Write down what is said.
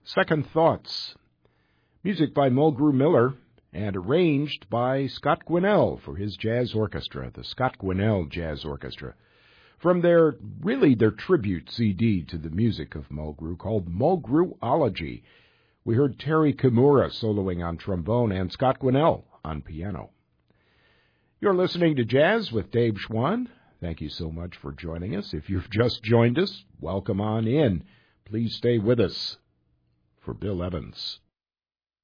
Second Thoughts. Music by Mulgrew Miller and arranged by Scott Quinnell for his jazz orchestra, the Scott Quinnell Jazz Orchestra. From their tribute CD to the music of Mulgrew called Mulgrewology. We heard Terry Kimura soloing on trombone and Scott Quinnell on piano. You're listening to Jazz with Dave Schwann. Thank you so much for joining us. If you've just joined us, welcome on in. Please stay with us for Bill Evans.